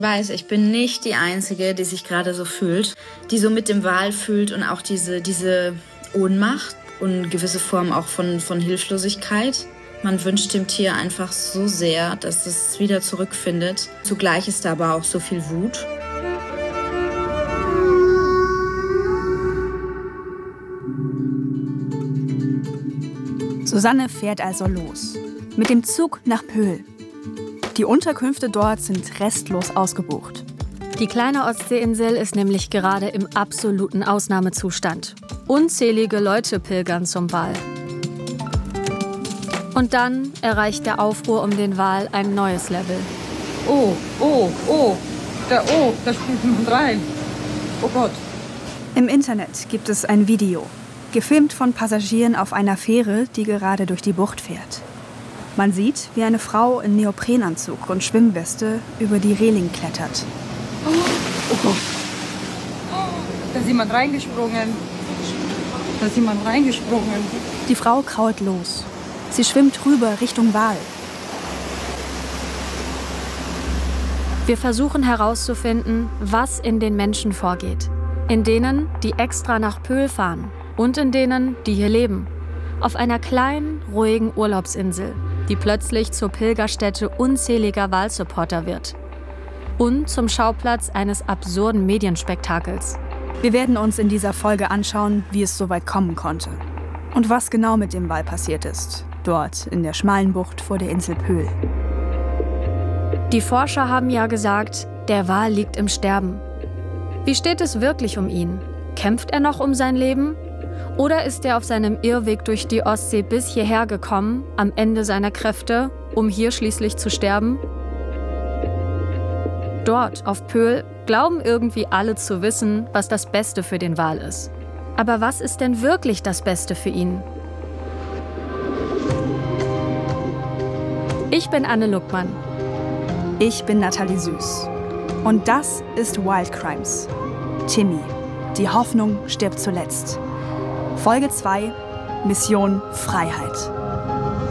Ich weiß, ich bin nicht die Einzige, die sich gerade so fühlt, die so mit dem Wal fühlt und auch diese Ohnmacht und gewisse Form auch von Hilflosigkeit. Man wünscht dem Tier einfach so sehr, dass es wieder zurückfindet. Zugleich ist da aber auch so viel Wut. Susanne fährt also los. Mit dem Zug nach Pöhl. Die Unterkünfte dort sind restlos ausgebucht. Die kleine Ostseeinsel ist nämlich gerade im absoluten Ausnahmezustand. Unzählige Leute pilgern zum Wal. Und dann erreicht der Aufruhr um den Wal ein neues Level. Da springt jemand rein. Oh Gott. Im Internet gibt es ein Video, gefilmt von Passagieren auf einer Fähre, die gerade durch die Bucht fährt. Man sieht, wie eine Frau in Neoprenanzug und Schwimmweste über die Reling klettert. Oh Gott. Da ist jemand reingesprungen. Die Frau krault los. Sie schwimmt rüber Richtung Wal. Wir versuchen herauszufinden, was in den Menschen vorgeht. In denen, die extra nach Pöhl fahren. Und in denen, die hier leben. Auf einer kleinen, ruhigen Urlaubsinsel, die plötzlich zur Pilgerstätte unzähliger Walsupporter wird. Und zum Schauplatz eines absurden Medienspektakels. Wir werden uns in dieser Folge anschauen, wie es so weit kommen konnte. Und was genau mit dem Wal passiert ist. Dort in der schmalen Bucht vor der Insel Pöhl. Die Forscher haben ja gesagt, der Wal liegt im Sterben. Wie steht es wirklich um ihn? Kämpft er noch um sein Leben? Oder ist er auf seinem Irrweg durch die Ostsee bis hierher gekommen, am Ende seiner Kräfte, um hier schließlich zu sterben? Dort, auf Pöhl, glauben irgendwie alle zu wissen, was das Beste für den Wal ist. Aber was ist denn wirklich das Beste für ihn? Ich bin Anne Luckmann. Ich bin Nathalie Süß. Und das ist Wild Crimes. Timmy, die Hoffnung stirbt zuletzt. Folge 2, Mission Freiheit.